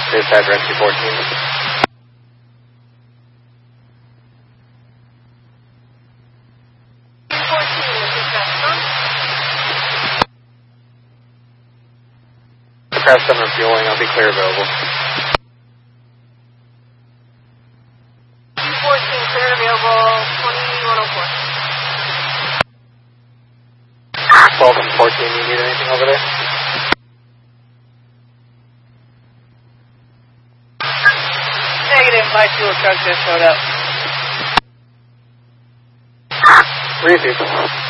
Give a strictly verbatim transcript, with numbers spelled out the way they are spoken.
Dispatch Rescue fourteen. Craft seven refueling, I'll be clear available. fourteen, clear available, twenty-one oh four. twelve and fourteen, you need anything over there? Negative, my fuel truck just showed up. Receive.